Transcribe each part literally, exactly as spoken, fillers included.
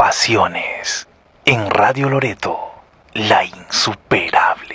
Pasiones. En Radio Loreto, la insuperable.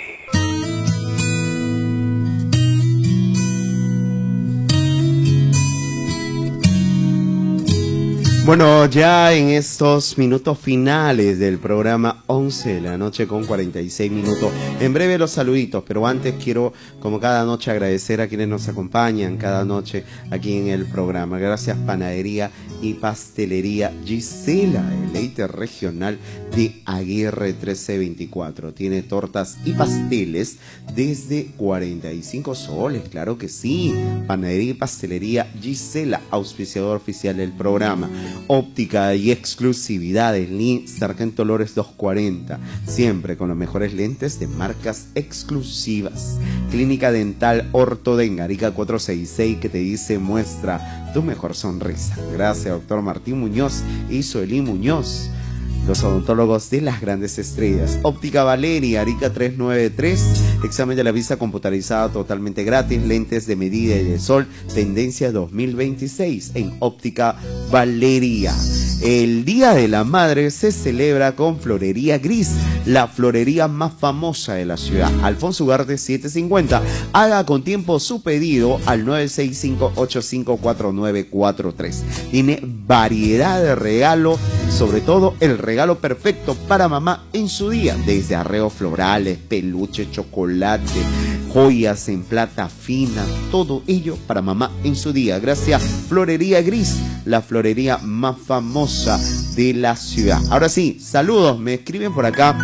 Bueno, ya en estos minutos finales del programa once de la noche con cuarenta y seis minutos, en breve los saluditos, pero antes quiero, como cada noche, agradecer a quienes nos acompañan cada noche aquí en el programa. Gracias Panadería y Pastelería Gisela, el leite regional de Aguirre trece veinticuatro. Tiene tortas y pasteles desde cuarenta y cinco soles, claro que sí. Panadería y Pastelería Gisela, auspiciador oficial del programa. Óptica y exclusividades, Lee Sargento Lores doscientos cuarenta, siempre con los mejores lentes de marcas exclusivas. Clínica Dental Ortoden, Arica cuatrocientos sesenta y seis, que te dice muestra tu mejor sonrisa. Gracias, doctor Martín Muñoz y Sueli Muñoz, los odontólogos de las grandes estrellas. Óptica Valeria, Arica trescientos noventa y tres, examen de la vista computarizada totalmente gratis, lentes de medida y de sol, tendencia dos mil veintiséis en Óptica Valeria. El Día de la Madre se celebra con Florería Gris, la florería más famosa de la ciudad. Alfonso Ugarte setecientos cincuenta. Haga con tiempo su pedido al nueve seis cinco, ocho cinco cuatro nueve cuatro tres. Tiene variedad de regalo, sobre todo el regalo perfecto para mamá en su día, desde arreos florales, peluche, chocolate, joyas en plata fina, todo ello para mamá en su día. Gracias Florería Gris, la florería más famosa de la ciudad. Ahora sí, saludos, me escriben por acá.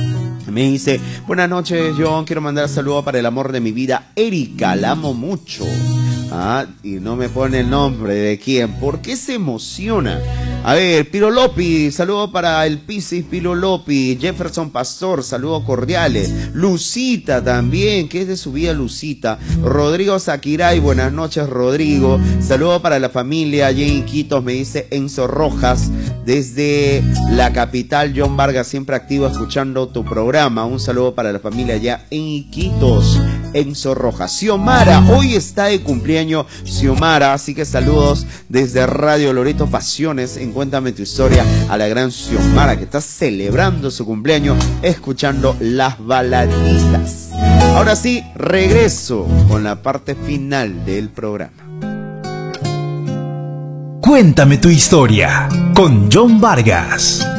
Me dice, buenas noches, John, quiero mandar saludos para el amor de mi vida, Erika, la amo mucho. Ah, y no me pone el nombre de quién. ¿Por qué se emociona? A ver, Piro Lopi, saludo para el Piscis Piro Lopi. Jefferson Pastor, saludos cordiales. Lucita también, que es de su vida Lucita. Rodrigo Sakiray, buenas noches Rodrigo. Saludo para la familia allí en Iquitos, me dice Enzo Rojas. Desde la capital, John Vargas, siempre activo escuchando tu programa. Un saludo para la familia allá en Iquitos, Enzo Rojas. Xiomara, hoy está de cumpleaños Xiomara, así que saludos desde Radio Loreto Pasiones en Cuéntame tu Historia a la gran Xiomara, que está celebrando su cumpleaños escuchando las baladitas. Ahora sí, regreso con la parte final del programa. Cuéntame tu historia con John Vargas.